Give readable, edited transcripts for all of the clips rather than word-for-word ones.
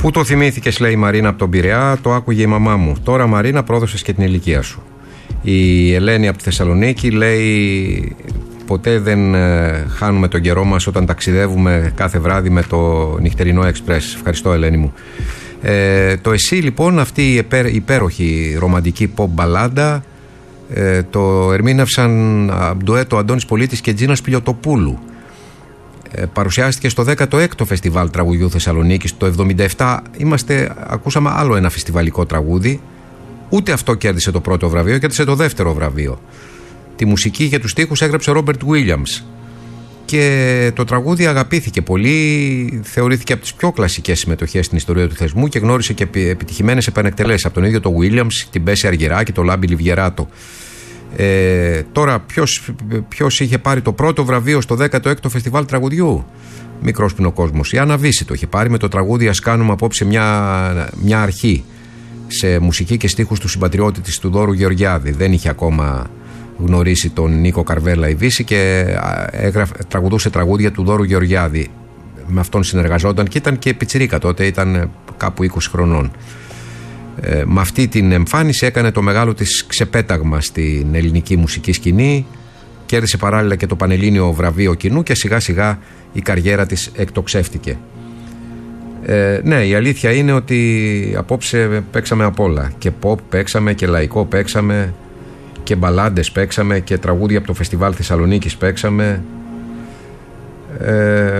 Πού το θυμήθηκες, λέει η Μαρίνα από τον Πειραιά, το άκουγε η μαμά μου. Τώρα, Μαρίνα, πρόδωσες και την ηλικία σου. Η Ελένη από τη Θεσσαλονίκη λέει: ποτέ δεν χάνουμε τον καιρό μας όταν ταξιδεύουμε κάθε βράδυ με το νυχτερινό εξπρές. Ευχαριστώ, Ελένη μου. Το Εσύ, λοιπόν, αυτή η υπέροχη ρομαντική pop μπαλάντα, το ερμήνευσαν ντουέτο Αντώνης Πολίτης και Τζίνα Σπηλιοτοπούλου. Παρουσιάστηκε στο 16ο Φεστιβάλ Τραγουδιού Θεσσαλονίκης το 1977. Ακούσαμε άλλο ένα φεστιβαλικό τραγούδι. Ούτε αυτό κέρδισε το πρώτο βραβείο, κέρδισε το δεύτερο βραβείο. Τη μουσική και τους στίχους έγραψε ο Ρόμπερτ Βίλιαμς. Και το τραγούδι αγαπήθηκε πολύ, θεωρήθηκε από τις πιο κλασικές συμμετοχές στην ιστορία του θεσμού και γνώρισε και επιτυχημένες επανεκτελέσεις από τον ίδιο τον Βίλιαμς, την Μπέση Αργυράκη, τον Λάμπη Λιβιεράτο. Τώρα ποιος είχε πάρει το πρώτο βραβείο στο 16ο Φεστιβάλ Τραγουδιού? Μικρός Πινοκόσμος. Η Άννα Βύση το είχε πάρει με το τραγούδι «Ας κάνουμε απόψε μια αρχή», σε μουσική και στίχους του συμπατριώτη της, του Δώρου Γεωργιάδη. Δεν είχε ακόμα γνωρίσει τον Νίκο Καρβέλα η Βύση και τραγουδούσε τραγούδια του Δώρου Γεωργιάδη. Με αυτόν συνεργαζόταν και ήταν και πιτσιρίκα τότε, ήταν κάπου 20 χρονών. Με αυτή την εμφάνιση έκανε το μεγάλο της ξεπέταγμα στην ελληνική μουσική σκηνή, κέρδισε παράλληλα και το Πανελλήνιο Βραβείο Κοινού και σιγά σιγά η καριέρα της εκτοξεύτηκε. Ναι, η αλήθεια είναι ότι απόψε παίξαμε απ' όλα. Και pop παίξαμε και λαϊκό παίξαμε και μπαλάντες παίξαμε και τραγούδια από το Φεστιβάλ Θεσσαλονίκης παίξαμε.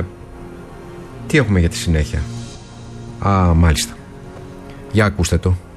Τι έχουμε για τη συνέχεια? Μάλιστα. Για ακούστε το.